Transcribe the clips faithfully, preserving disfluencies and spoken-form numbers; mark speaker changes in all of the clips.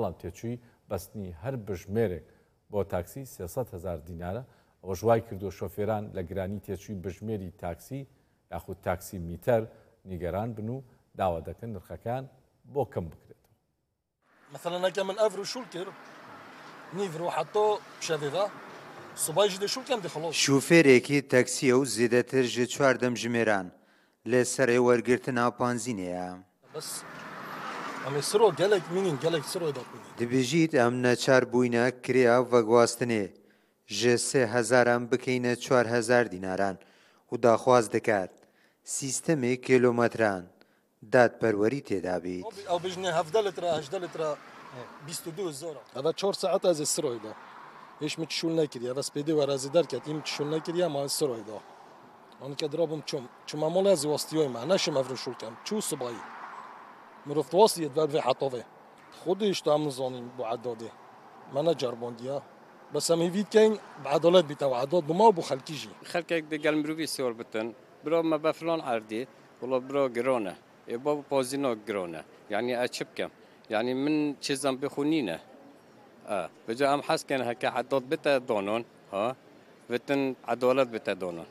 Speaker 1: بەڵام تێچووی بەستنی هەر بژمێرێک بۆ تاکسی سێسەد هەزار دینارە. ئەوە ژوای کردو شۆفێران لە گرانی تێچووی بژمێری تاکسی یاخود تاکسی میتەر نیگەران بن و داوا دەکەن نرخەکان بۆ کەم بکرێتەوە.
Speaker 2: مثلا اگه من افرو شول کرد نیفرو حتی شویدا صبحی جده شول کم دی خلاص.
Speaker 3: شوفێرێکی تاکسیە و زیێدەتر ژ چواردەم ژمێران لە سەرێ وەرگرتنا پانزینەیە.
Speaker 2: بس ئەمێ سرۆ gelek مینین gelek سرۆ دەکوونی.
Speaker 3: دەبێژیت ئەم نەچار بووینە کریا vەگواستنێ ژێ سێ هەزاران بکەینە چوار هەزار دیناران و داخواز دەکات سیستەمێ کیلۆمەتران دادپەروەری تێدا بیت.
Speaker 2: ئەو بژنێ هەفدە لترە هەژدە لترە بیست و دوو زۆرە. ئەوە چۆر سەعەت ئەز سرۆیدا. هیچ متشول نەکردیا بەس پێدێ وەرازی دەرکەت هیچ متشول نەکردیا ما سرۆیدا. ئەوە کە درابم چوم چما مۆڵ ئەز وەستیۆی ما نەشم ئەفرو شولکەم چوو سوبایی. مرۆڤ وەستیت بەر بێ حەتۆڤێ. خودیش تا مزانیم بۆ عەدادێ. ما نەجەربۆندیا. بس هم هيفيد كاين بعضلات بتوعدات بما بو خلكيجي
Speaker 4: خلكك دقال مروفي سور بتن برو ما بفلان عردي والله برو جرونه يبابو بازينو جرونه يعني اتشب كم يعني من چيزام بخونينه اه بجا ام حس كان هكا عداد بتا دونون ها بتن عدالت بتا دونون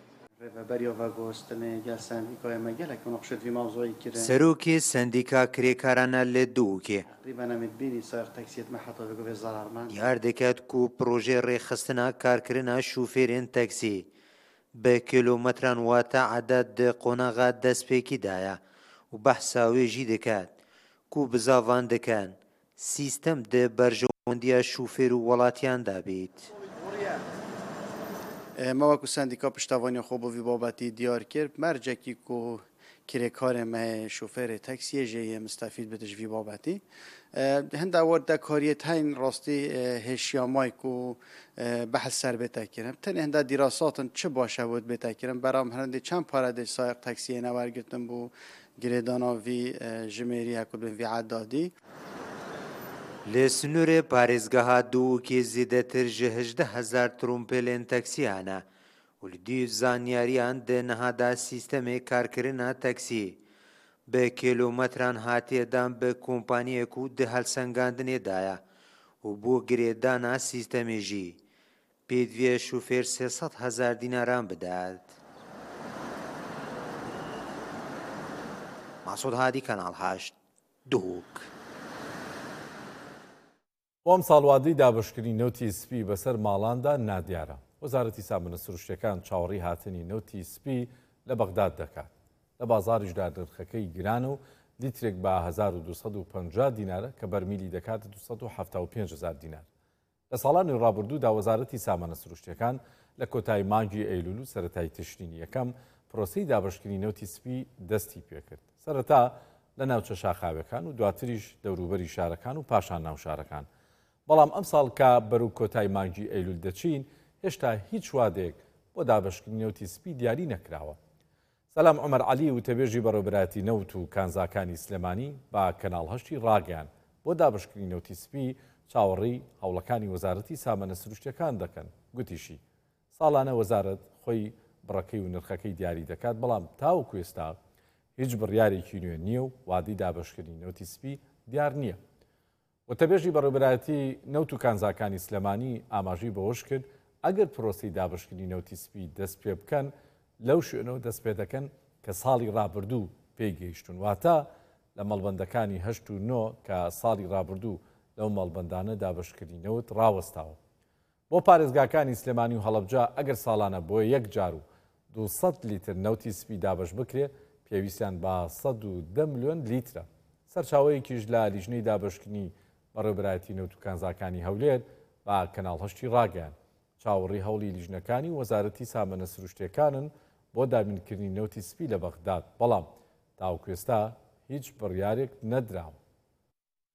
Speaker 3: سەرۆکی سندیکا کرێکارانە لێ دووکێ دیار دەکات و پرۆژێ ڕێخستنە کارکردنا شوفێرێن تەکسی بە کیلۆمەتران واتە عەدەد قۆناغا دەستپێکیدایە و بەحساوێژی دەکات و بزاوان دەکەن سیستەم دە بەرژەوەندیە شوفێر و وڵاتیان دابێت.
Speaker 5: ماوەکو سندیکا پشتیوانی خۆ بۆ وی بابەتی دیار کرد مەرجێکی و کرێکارێ me şofêrê taksiyê jê yê mistefîd bi ji vî babetî hinda werde kariyê teyn rastî hêşiyamayî ku behs ser bê tekirin tenê hinda dîrasatin çi baş e wê bê tekirin beram herîndê çend pare dê sayiq taksiyê ne wergirtin bû girêdana vî jimêrî ku bin vî edadî.
Speaker 3: لە سنوورێ پارێزگەها دووکێ زیێدەتر ji hejdeh hezar ترومپێلên تەکسیانە و li dîv zanyariyan di nehada sîstemê karkirina taksî bi kîlometran hatiye dan bi kompaniyek û di helsengandinê daye û bo girêdana sîstemê jî pêdiviyê şofêr sê sed hezar dînaran bidat. Masûd Hadî Kanal heşt Duhok.
Speaker 1: ئەم ساڵوادی دابشکردنی نەوتی سپی بەسەر ماڵاندا نادیارە. وەزارەتی سامانە سروشتیەکان چاوەڕی هاتنی نەوتی سپی لە بەغداد دەکات. لە بازاریشدا نرخەکەی گران و لیترێک بە هەزار و دووسەد و پەنجا دینارە کە بەرمیلی دەکات دووسەد و هەفتاد و پێنج هەزار دینار. لە ساڵانی ڕابردوودا وەزارەتی سامانە سروشتیەکان لە کۆتایی مانگی ئەیلول و سەرەتای تشرینی یەکەم پرۆسەی دابشکردنی نەوتی سپی دەستی پێکرد. سەرەتا لە ناوچە شاخاوەکان و دواتریش دەوروبەری شارەکان و پاشان ناو شارەکان. بەڵام ئەم ساڵ کە بەرەو کۆتای مانگی ئەیلول دەچین هێشتا هیچ وادێک بۆ دابشکردنی نەوتی سپی دیاری نەکراوە. سەلام عومەر عەلی وتەبێژی بەڕێوەبەرایەتی نەوت و کانزاکانی سلێمانی با کەناڵ هەشتی ڕاگەیان بۆ دابشکردنی نەوتی سپی چاوەڕێی هەوڵەکانی وەزارەتی سامانە سروشتیەکان دەکەن. گوتیشی ساڵانە وەزارەت خۆی بڕەکەی و نرخەکەی دیاری دەکات بەڵام تاوەکو ئێستا هیچ بڕیارێکی نوێ نییە و وادی دابشکردنی نەوتی سپی دیار نییە. وتەبێژی بەڕێوەبەرایەتی نەوت و کانزاکانی سلێمانی ئاماژەی بەوەش کرد ئەگەر پرۆسەی دابشکردنی نەوتی سپی دەست پێ بکەن لەو شوێنەوە دەست پێ دەکەن کە ساڵی ڕابردوو پێیگەیشتون واتە لە مەڵبەندەکانی هەشت و نۆ کە ساڵی ڕابردوو لەو مەڵبەندانە دابشکردنەوەت ڕاوەستاوە. بۆ پارێزگاکانی سلێمانی و هەڵەبجا ئەگەر ساڵانە بۆ یەک جار و دووسەد لیتر نەوتی سپی دابش بکرێ پێویستیان بە سەد و دە ملیۆن لیترە. سەرچاوەیەکیش لە لیژنەی دابشکردنی بەڕێوەبەرایەتی نەوت و کانزاکانی هەولێر با کەناڵ هەشتی ڕاگەیان چاوەڕی هەوڵی لیژنەکانی وەزارەتی سامانە سروشتیەکانن بۆ دابینکردنی نەوتی سپی لە بەغداد بەڵام تاوەکو ئێستا هیچ بڕیارێک نەدراوە.